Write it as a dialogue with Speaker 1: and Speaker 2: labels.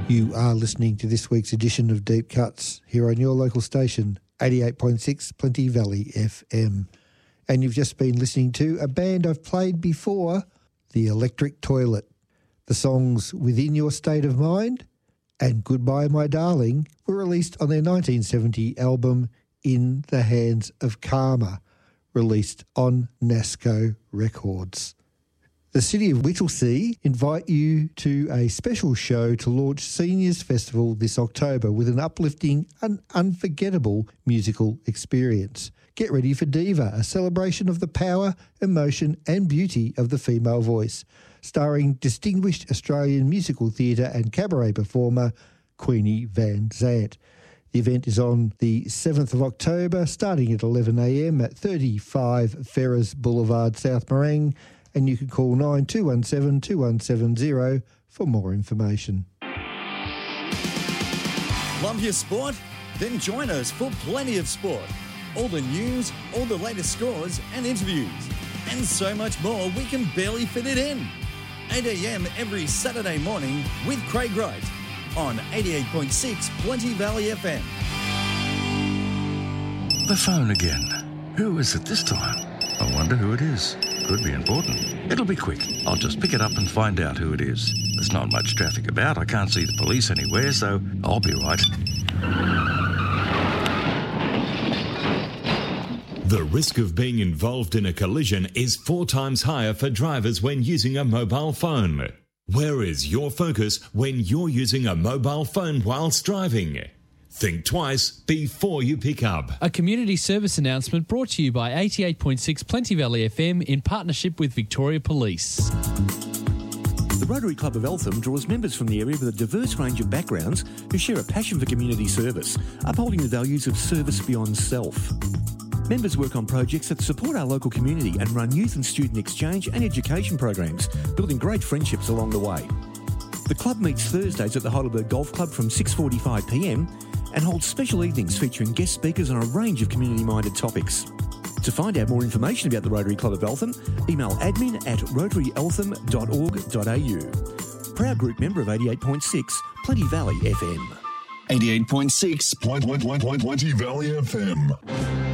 Speaker 1: You are listening to this week's edition of Deep Cuts here on your local station, 88.6 Plenty Valley FM. And you've just been listening to a band I've played before, The Electric Toilet. The songs Within Your State of Mind and Goodbye My Darling were released on their 1970 album In the Hands of Karma, released on Nasco Records. The City of Whittlesea invite you to a special show to launch Seniors Festival this October with an uplifting and unforgettable musical experience. Get ready for Diva, a celebration of the power, emotion and beauty of the female voice, starring distinguished Australian musical theatre and cabaret performer Queenie Van Zandt. The event is on the 7th of October, starting at 11 a.m. at 35 Ferrers Boulevard, South Morang, and you can call 9217 2170 for more information.
Speaker 2: Love your sport? Then join us for Plenty of Sport. All the news, all the latest scores and interviews, and so much more we can barely fit it in. 8 a.m. every Saturday morning with Craig Wright on 88.6 Plenty Valley FM.
Speaker 3: The phone again. Who is it this time? I wonder who it is. Could be important. It'll be quick. I'll just pick it up and find out who it is. There's not much traffic about. I can't see the police anywhere, so I'll be right.
Speaker 4: The risk of being involved in a collision is 4 times higher for drivers when using a mobile phone. Where is your focus when you're using a mobile phone whilst driving? Think twice before you pick up.
Speaker 5: A community service announcement brought to you by 88.6 Plenty Valley FM in partnership with Victoria Police.
Speaker 6: The Rotary Club of Eltham draws members from the area with a diverse range of backgrounds who share a passion for community service, upholding the values of service beyond self. Members work on projects that support our local community and run youth and student exchange and education programs, building great friendships along the way. The club meets Thursdays at the Heidelberg Golf Club from 6:45pm and holds special evenings featuring guest speakers on a range of community-minded topics. To find out more information about the Rotary Club of Eltham, email admin@rotaryeltham.org.au. Proud group member of 88.6 Plenty Valley FM.
Speaker 7: 88.6 Plenty Valley FM.